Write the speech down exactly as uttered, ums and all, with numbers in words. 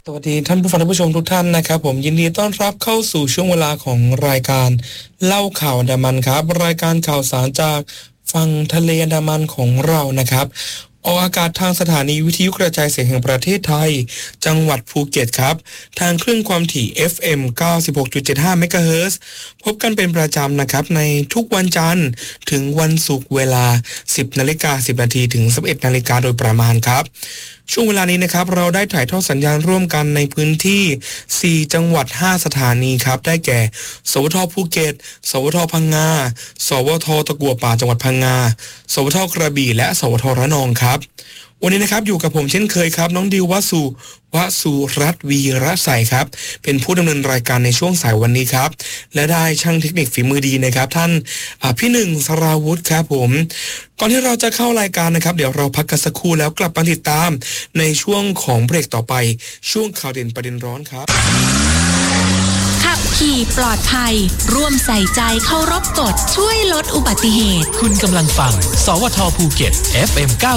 สวัสดีท่านผู้ฟังท่านผู้ชมทุกท่านนะครับผมยินดีต้อนรับเข้าสู่ช่วงเวลาของรายการเล่าข่าวอันดามันครับรายการข่าวสารจากฝั่งทะเลอันดามันของเรานะครับออกอากาศทางสถานีวิทยุกระจายเสียงแห่งประเทศไทยจังหวัดภูเก็ตครับทางคลื่นความถี่ เอฟ เอ็ม เก้าสิบหกจุดเจ็ดห้า เมกะเฮิรตซ์พบกันเป็นประจำนะครับในทุกวันจันทร์ถึงวันศุกร์เวลา สิบนาฬิกาสิบนาทีถึง สิบเอ็ดนาฬิกาโดยประมาณครับช่วงเวลานี้นะครับเราได้ถ่ายทอดสัญญาณร่วมกันในพื้นที่สี่จังหวัดห้าสถานีครับได้แก่สวทภูเก็ตสวทพังงาสวทตะกั่วป่าจังหวัดพังงาสวทกระบี่และสวทระนองครับวันนี้นะครับอยู่กับผมเช่นเคยครับน้องดิววสุวสุรัตน์วีระใสครับเป็นผู้ดำเนินรายการในช่วงสายวันนี้ครับและได้ช่างเทคนิคฝีมือดีนะครับท่านพี่หนึ่งสราวุธครับผมก่อนที่เราจะเข้ารายการนะครับเดี๋ยวเราพักกันสักครู่แล้วกลับมาติดตามในช่วงของเบรกต่อไปช่วงข่าวเด่นประเด็นร้อนครับขับขี่ปลอดภัยร่วมใส่ใจเคารพกฎช่วยลดอุบัติเหตุคุณกำลังฟังสวทภูเก็ต เอฟ เอ็ม เก้า